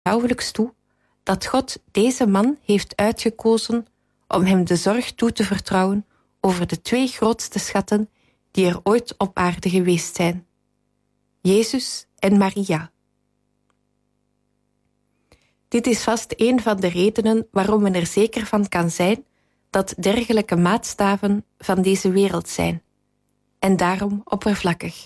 vertrouwelijks toe dat God deze man heeft uitgekozen om hem de zorg toe te vertrouwen over de 2 grootste schatten die er ooit op aarde geweest zijn: Jezus en Maria. Dit is vast een van de redenen waarom men er zeker van kan zijn dat dergelijke maatstaven van deze wereld zijn, en daarom oppervlakkig.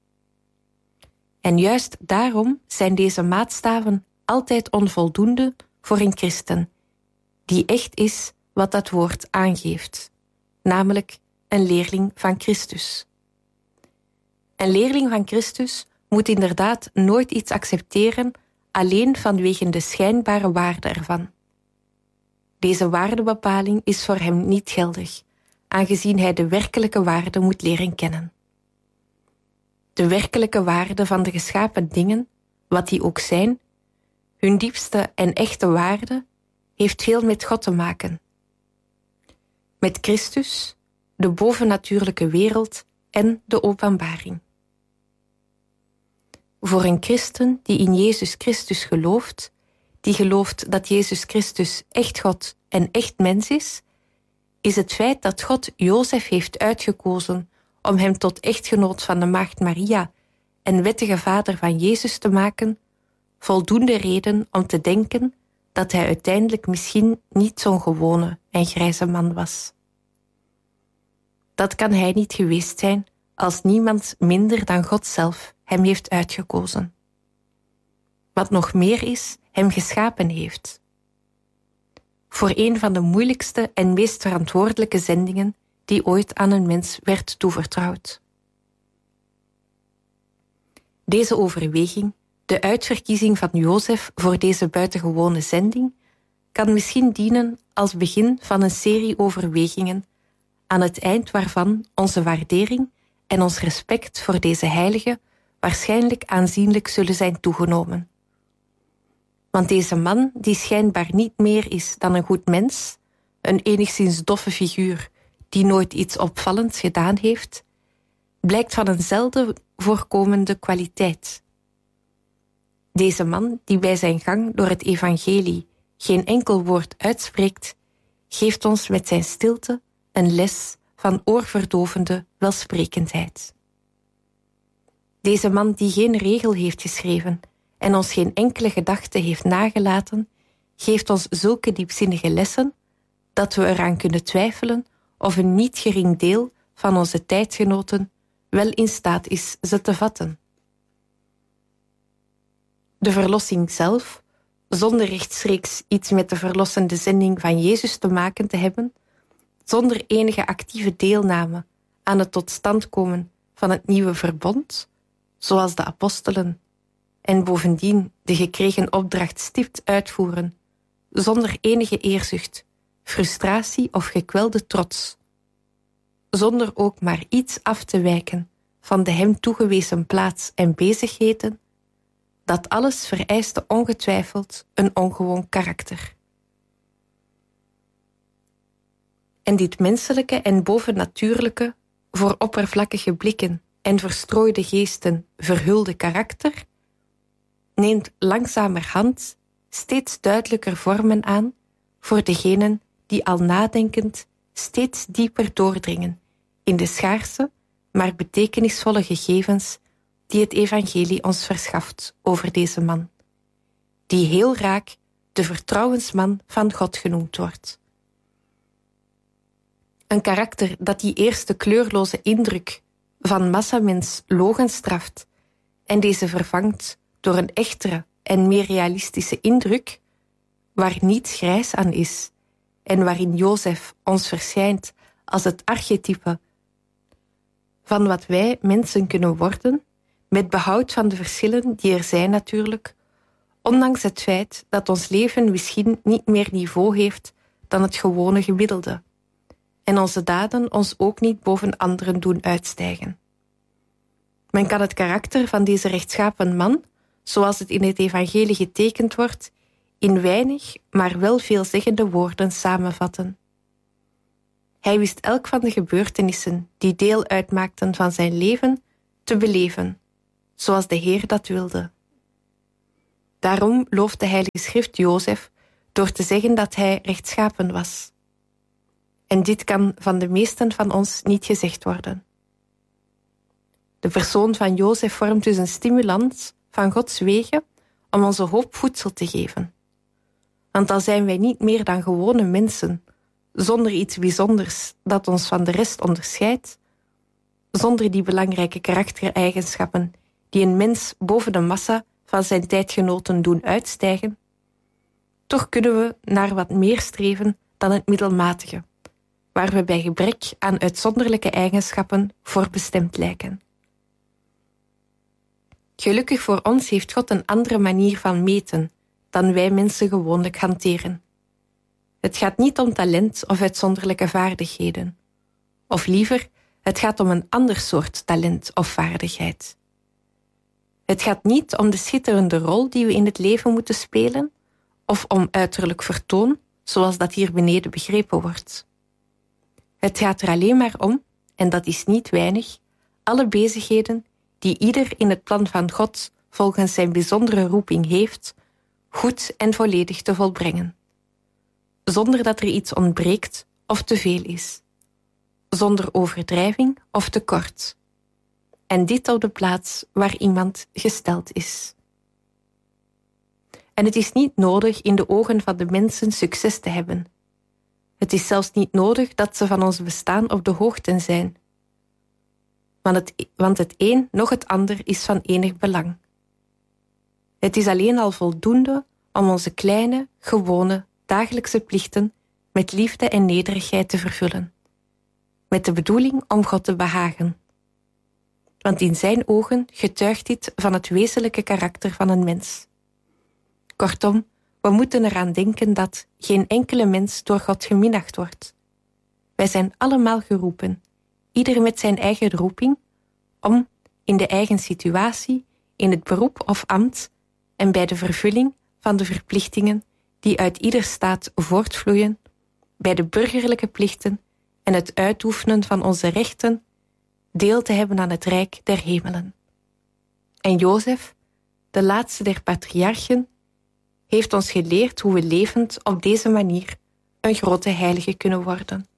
En juist daarom zijn deze maatstaven altijd onvoldoende voor een christen, die echt is wat dat woord aangeeft, namelijk een leerling van Christus. Een leerling van Christus moet inderdaad nooit iets accepteren alleen vanwege de schijnbare waarde ervan. Deze waardebepaling is voor hem niet geldig, aangezien hij de werkelijke waarde moet leren kennen. De werkelijke waarde van de geschapen dingen, wat die ook zijn, hun diepste en echte waarde, heeft veel met God te maken. Met Christus, de bovennatuurlijke wereld en de openbaring. Voor een christen die in Jezus Christus gelooft, die gelooft dat Jezus Christus echt God en echt mens is het feit dat God Jozef heeft uitgekozen om hem tot echtgenoot van de maagd Maria en wettige vader van Jezus te maken, voldoende reden om te denken dat hij uiteindelijk misschien niet zo'n gewone en grijze man was. Dat kan hij niet geweest zijn als niemand minder dan God zelf hem heeft uitgekozen. Wat nog meer is, hem geschapen heeft. Voor een van de moeilijkste en meest verantwoordelijke zendingen die ooit aan een mens werd toevertrouwd. Deze overweging, de uitverkiezing van Jozef voor deze buitengewone zending, kan misschien dienen als begin van een serie overwegingen, aan het eind waarvan onze waardering en ons respect voor deze heilige waarschijnlijk aanzienlijk zullen zijn toegenomen. Want deze man, die schijnbaar niet meer is dan een goed mens, een enigszins doffe figuur die nooit iets opvallends gedaan heeft, blijkt van een zelden voorkomende kwaliteit. Deze man, die bij zijn gang door het evangelie geen enkel woord uitspreekt, geeft ons met zijn stilte een les van oorverdovende welsprekendheid. Deze man die geen regel heeft geschreven en ons geen enkele gedachte heeft nagelaten, geeft ons zulke diepzinnige lessen dat we eraan kunnen twijfelen of een niet gering deel van onze tijdgenoten wel in staat is ze te vatten. De verlossing zelf, zonder rechtstreeks iets met de verlossende zending van Jezus te maken te hebben, zonder enige actieve deelname aan het tot stand komen van het nieuwe verbond, zoals de apostelen, en bovendien de gekregen opdracht stipt uitvoeren, zonder enige eerzucht, frustratie of gekwelde trots, zonder ook maar iets af te wijken van de hem toegewezen plaats en bezigheden, dat alles vereiste ongetwijfeld een ongewoon karakter. En dit menselijke en bovennatuurlijke, voor oppervlakkige blikken en verstrooide geesten verhulde karakter, neemt langzamerhand steeds duidelijker vormen aan voor degenen die al nadenkend steeds dieper doordringen in de schaarse, maar betekenisvolle gegevens die het evangelie ons verschaft over deze man, die heel raak de vertrouwensman van God genoemd wordt. Een karakter dat die eerste kleurloze indruk van massamens logenstraft en deze vervangt door een echtere en meer realistische indruk, waar niets grijs aan is en waarin Jozef ons verschijnt als het archetype van wat wij mensen kunnen worden, met behoud van de verschillen die er zijn natuurlijk, ondanks het feit dat ons leven misschien niet meer niveau heeft dan het gewone gemiddelde, en onze daden ons ook niet boven anderen doen uitstijgen. Men kan het karakter van deze rechtschapen man, zoals het in het evangelie getekend wordt, in weinig, maar wel veelzeggende woorden samenvatten. Hij wist elk van de gebeurtenissen die deel uitmaakten van zijn leven te beleven, zoals de Heer dat wilde. Daarom looft de Heilige Schrift Jozef door te zeggen dat hij rechtschapen was. En dit kan van de meesten van ons niet gezegd worden. De persoon van Jozef vormt dus een stimulans van Gods wegen om onze hoop voedsel te geven. Want dan zijn wij niet meer dan gewone mensen, zonder iets bijzonders dat ons van de rest onderscheidt, zonder die belangrijke karaktereigenschappen die een mens boven de massa van zijn tijdgenoten doen uitstijgen. Toch kunnen we naar wat meer streven dan het middelmatige, waar we bij gebrek aan uitzonderlijke eigenschappen voor bestemd lijken. Gelukkig voor ons heeft God een andere manier van meten dan wij mensen gewoonlijk hanteren. Het gaat niet om talent of uitzonderlijke vaardigheden. Of liever, het gaat om een ander soort talent of vaardigheid. Het gaat niet om de schitterende rol die we in het leven moeten spelen, of om uiterlijk vertoon, zoals dat hier beneden begrepen wordt. Het gaat er alleen maar om, en dat is niet weinig, alle bezigheden die ieder in het plan van God volgens zijn bijzondere roeping heeft, goed en volledig te volbrengen. Zonder dat er iets ontbreekt of te veel is. Zonder overdrijving of tekort. En dit op de plaats waar iemand gesteld is. En het is niet nodig in de ogen van de mensen succes te hebben. Het is zelfs niet nodig dat ze van ons bestaan op de hoogte zijn. Want het een nog het ander is van enig belang. Het is alleen al voldoende om onze kleine, gewone, dagelijkse plichten met liefde en nederigheid te vervullen. Met de bedoeling om God te behagen. Want in zijn ogen getuigt dit van het wezenlijke karakter van een mens. Kortom, we moeten eraan denken dat geen enkele mens door God geminacht wordt. Wij zijn allemaal geroepen, ieder met zijn eigen roeping, om in de eigen situatie, in het beroep of ambt en bij de vervulling van de verplichtingen die uit ieder staat voortvloeien, bij de burgerlijke plichten en het uitoefenen van onze rechten, deel te hebben aan het rijk der hemelen. En Jozef, de laatste der patriarchen, heeft ons geleerd hoe we levend op deze manier een grote heilige kunnen worden.